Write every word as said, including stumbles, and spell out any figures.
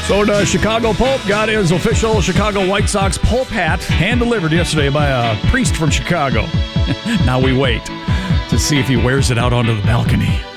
So the Chicago Pope got his official Chicago White Sox Pope hat hand-delivered yesterday by a priest from Chicago. Now we wait to see if he wears it out onto the balcony.